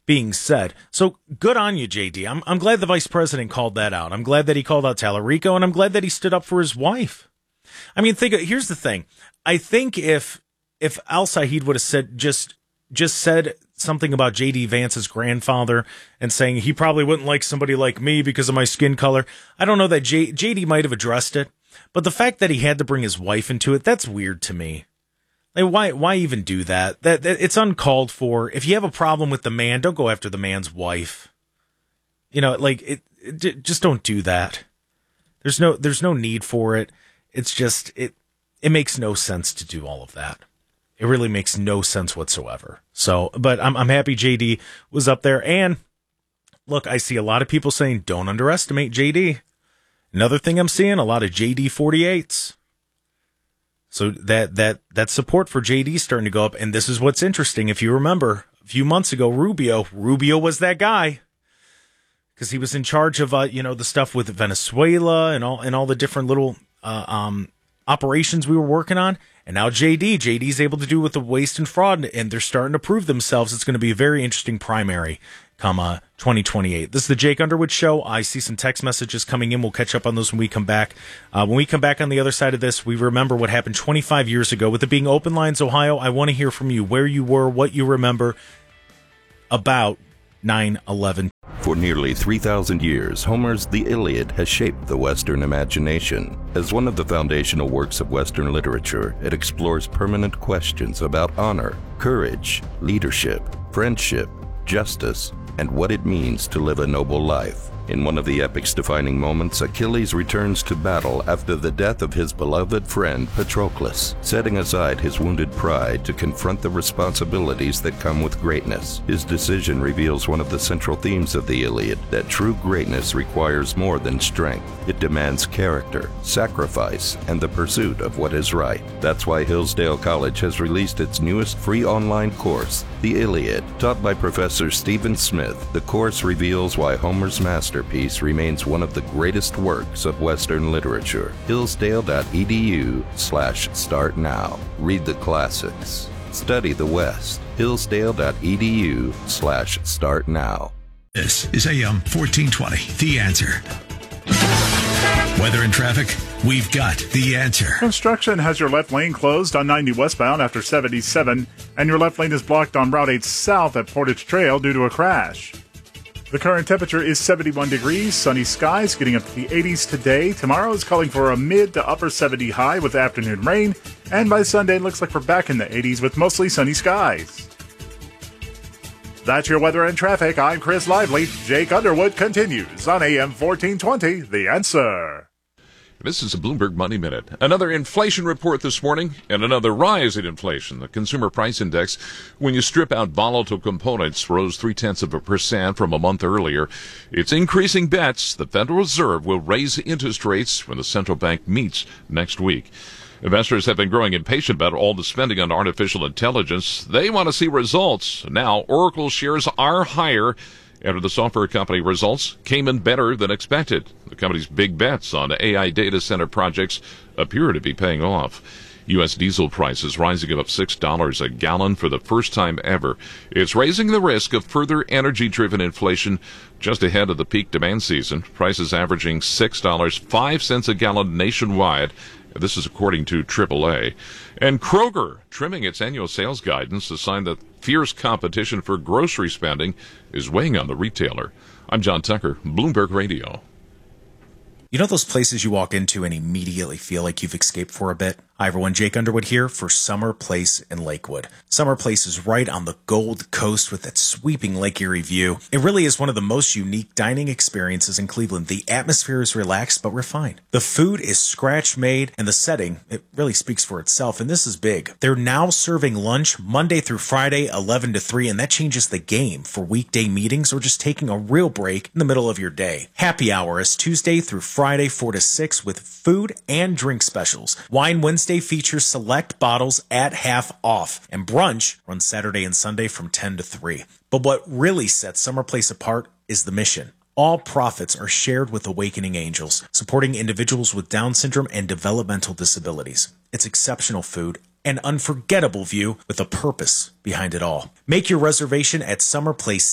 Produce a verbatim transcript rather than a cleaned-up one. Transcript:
being said. So good on you, J D. I'm, I'm glad the vice president called that out. I'm glad that he called out Tallarico, and I'm glad that he stood up for his wife. I mean, think. Here's the thing. I think if if Al Saeed would have said just just said something about J D Vance's grandfather and saying he probably wouldn't like somebody like me because of my skin color, I don't know that J, JD might have addressed it. But the fact that he had to bring his wife into it, that's weird to me. Like, why why even do that? That, that it's uncalled for. If you have a problem with the man, don't go after the man's wife. You know, like it, it just don't do that. There's no there's no need for it. It's just it it makes no sense to do all of that. It really makes no sense whatsoever. So, but I'm I'm happy J D was up there. And look, I see a lot of people saying don't underestimate J D. Another thing I'm seeing, a lot of J D forty-eights. So that that that support for J D is starting to go up. And this is what's interesting. If you remember, a few months ago, Rubio, Rubio was that guy. Because he was in charge of, uh, you know, the stuff with Venezuela and all and all the different little uh, um, operations we were working on. And now J D, J D's able to do with the waste and fraud, and they're starting to prove themselves. It's going to be a very interesting primary come uh, twenty twenty-eight. This is the Jake Underwood Show. I see some text messages coming in. We'll catch up on those when we come back. Uh, when we come back on the other side of this, we remember what happened twenty-five years ago. With it being Open Lines Ohio, I want to hear from you, where you were, what you remember about nine eleven. For nearly three thousand years, Homer's The Iliad has shaped the Western imagination. As one of the foundational works of Western literature, it explores permanent questions about honor, courage, leadership, friendship, justice, and what it means to live a noble life. In one of the epic's defining moments, Achilles returns to battle after the death of his beloved friend Patroclus, setting aside his wounded pride to confront the responsibilities that come with greatness. His decision reveals one of the central themes of the Iliad, that true greatness requires more than strength. It demands character, sacrifice, and the pursuit of what is right. That's why Hillsdale College has released its newest free online course, The Iliad. Taught by Professor Stephen Smith, the course reveals why Homer's master Masterpiece remains one of the greatest works of Western literature. Hillsdale.edu slash start now. Read the classics. Study the West. Hillsdale.edu slash start now. This is A M fourteen twenty, The Answer. Weather and traffic, we've got the answer. Construction has your left lane closed on ninety westbound after seventy-seven, and your left lane is blocked on Route eight south at Portage Trail due to a crash. The current temperature is seventy-one degrees, sunny skies, getting up to the eighties today. Tomorrow is calling for a mid to upper seventy high with afternoon rain, and by Sunday it looks like we're back in the eighties with mostly sunny skies. That's your weather and traffic. I'm Chris Lively. Jake Underwood continues on A M fourteen twenty, The Answer. This is a Bloomberg Money Minute. Another inflation report this morning and another rise in inflation. The Consumer Price Index, when you strip out volatile components, rose three-tenths of a percent from a month earlier. It's increasing bets the Federal Reserve will raise interest rates when the central bank meets next week. Investors have been growing impatient about all the spending on artificial intelligence. They want to see results. Now, Oracle shares are higher after the software company results came in better than expected. The company's big bets on A I data center projects appear to be paying off. U S diesel prices rising above six dollars a gallon for the first time ever. It's raising the risk of further energy-driven inflation just ahead of the peak demand season. Prices averaging six dollars and five cents a gallon nationwide. This is according to triple A. And Kroger trimming its annual sales guidance, a sign that fierce competition for grocery spending is weighing on the retailer. I'm John Tucker, Bloomberg Radio. You know those places you walk into and immediately feel like you've escaped for a bit? Hi everyone, Jake Underwood here for Summer Place in Lakewood. Summer Place is right on the Gold Coast with that sweeping Lake Erie view. It really is one of the most unique dining experiences in Cleveland. The atmosphere is relaxed but refined. The food is scratch-made, and the setting, it really speaks for itself, and this is big. They're now serving lunch Monday through Friday, eleven to three, and that changes the game for weekday meetings or just taking a real break in the middle of your day. Happy hour is Tuesday through Friday, four to six, with food and drink specials. Wine Wednesday features select bottles at half off, and brunch runs Saturday and Sunday from ten to three. But what really sets Summer Place apart is the mission. All profits are shared with Awakening Angels, supporting individuals with Down syndrome and developmental disabilities. It's exceptional food, an unforgettable view with a purpose behind it all. Make your reservation at Summer Place